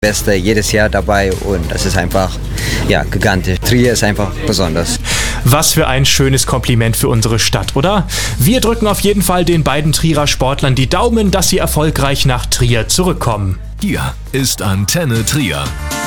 Beste jedes Jahr dabei und das ist einfach gigantisch. Trier ist einfach besonders. Was für ein schönes Kompliment für unsere Stadt, oder? Wir drücken auf jeden Fall den beiden Trierer Sportlern die Daumen, dass sie erfolgreich nach Trier zurückkommen. Hier ist Antenne Trier.